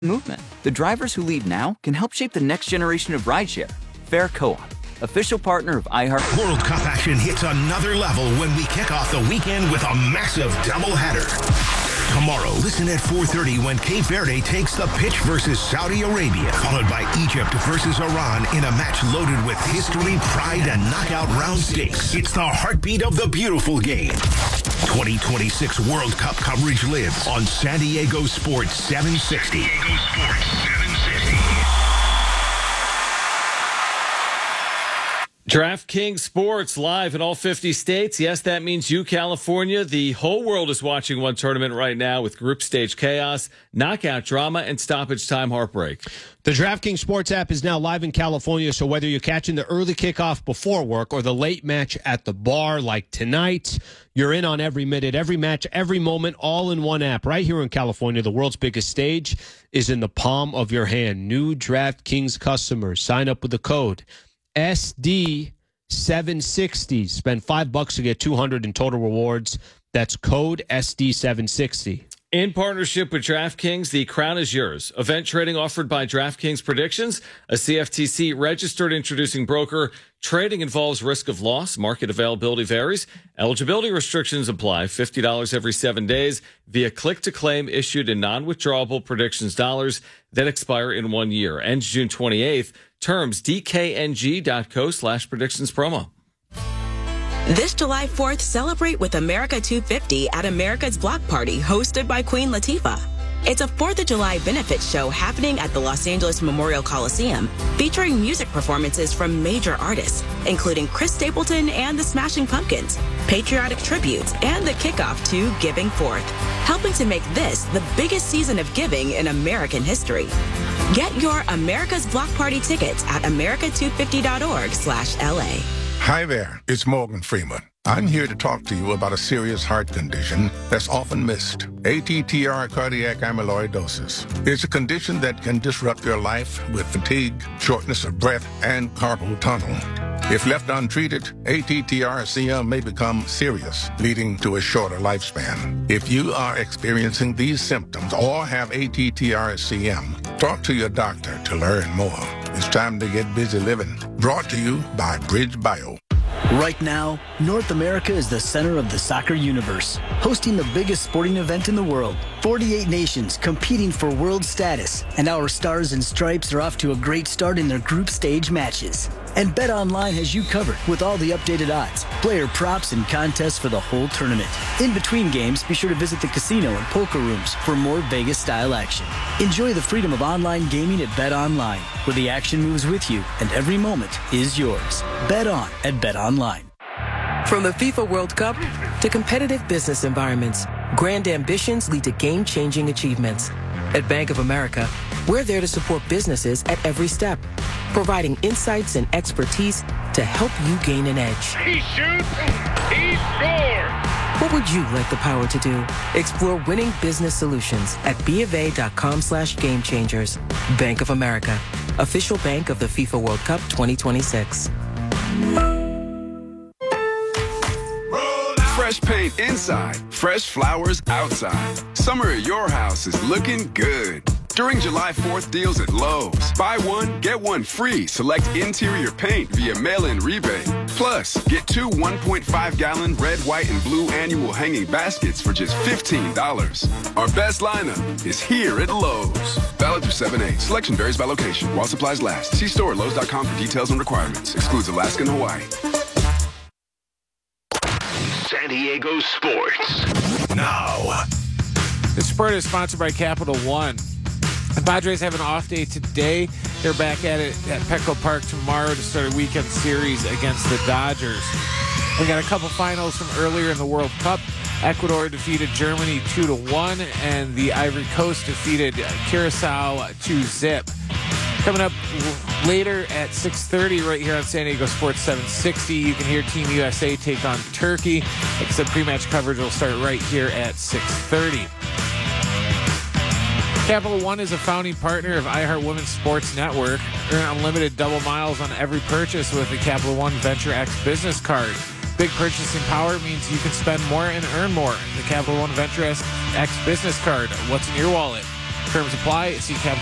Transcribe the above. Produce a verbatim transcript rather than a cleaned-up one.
movement. The drivers who lead now can help shape the next generation of rideshare. Fair Co-op, official partner of iHeart. World Cup action hits another level when we kick off the weekend with a massive doubleheader. Tomorrow, listen at four thirty when Cape Verde takes the pitch versus Saudi Arabia, followed by Egypt versus Iran in a match loaded with history, pride, and knockout round stakes. It's the heartbeat of the beautiful game. twenty twenty-six World Cup coverage lives on San Diego Sports seven sixty. San Diego Sports seven sixty. DraftKings Sports live in all fifty states. Yes, that means you, California. The whole world is watching one tournament right now with group stage chaos, knockout drama, and stoppage time heartbreak. The DraftKings Sports app is now live in California, so whether you're catching the early kickoff before work or the late match at the bar like tonight, you're in on every minute, every match, every moment, all in one app. Right here in California, the world's biggest stage is in the palm of your hand. New DraftKings customers, sign up with the code S D seven sixty. Spend five bucks to get two hundred in total rewards. That's code S D seven sixty. In partnership with DraftKings, the crown is yours. Event trading offered by DraftKings Predictions, a C F T C registered introducing broker. Trading involves risk of loss. Market availability varies. Eligibility restrictions apply. fifty dollars every seven days via click-to-claim issued in non-withdrawable predictions dollars that expire in one year. Ends June twenty-eighth. Terms D K N G dot co slash predictions promo. This July fourth, celebrate with America two fifty at America's Block Party, hosted by Queen Latifah. It's a fourth of July benefit show happening at the Los Angeles Memorial Coliseum, featuring music performances from major artists, including Chris Stapleton and the Smashing Pumpkins, patriotic tributes, and the kickoff to Giving Forth, helping to make this the biggest season of giving in American history. Get your America's Block Party tickets at america two fifty dot org slash L A. Hi there, it's Morgan Freeman. I'm here to talk to you about a serious heart condition that's often missed. A T T R cardiac amyloidosis. It's a condition that can disrupt your life with fatigue, shortness of breath, and carpal tunnel. If left untreated, A T T R C M may become serious, leading to a shorter lifespan. If you are experiencing these symptoms or have A T T R C M, talk to your doctor to learn more. It's time to get busy living. Brought to you by Bridge Bio. Right now, North America is the center of the soccer universe, hosting the biggest sporting event in the world. forty-eight nations competing for world status, and our Stars and Stripes are off to a great start in their group stage matches. And BetOnline has you covered with all the updated odds, player props, and contests for the whole tournament. In between games, be sure to visit the casino and poker rooms for more Vegas-style action. Enjoy the freedom of online gaming at BetOnline, where the action moves with you and every moment is yours. Bet on at BetOnline. From the FIFA World Cup to competitive business environments, grand ambitions lead to game-changing achievements. At Bank of America, we're there to support businesses at every step, providing insights and expertise to help you gain an edge. He shoots, he scores! What would you like the power to do? Explore winning business solutions at BofA.com slash game changers. Bank of America, official bank of the FIFA World Cup twenty twenty-six. Fresh paint inside, fresh flowers outside. Summer at your house is looking good. During July fourth deals at Lowe's, buy one, get one free. Select interior paint via mail-in rebate. Plus, get two one point five gallon red, white, and blue annual hanging baskets for just fifteen dollars. Our best lineup is here at Lowe's. Valid through seven eight. Selection varies by location. While supplies last. See store at Lowe's dot com for details and requirements. Excludes Alaska and Hawaii. San Diego Sports. Now. The Spurt is sponsored by Capital One. The Padres have an off day today. They're back at it at Petco Park tomorrow to start a weekend series against the Dodgers. We got a couple finals from earlier in the World Cup. Ecuador defeated Germany two to one, and the Ivory Coast defeated Curacao two zip. Coming up later at six thirty right here on San Diego Sports seven sixty, you can hear Team U S A take on Turkey. Like I said, pre-match coverage will start right here at six thirty. Capital One is a founding partner of iHeart Women's Sports Network. Earn unlimited double miles on every purchase with the Capital One Venture X business card. Big purchasing power means you can spend more and earn more. The Capital One Venture X business card. What's in your wallet? Terms apply. See Capital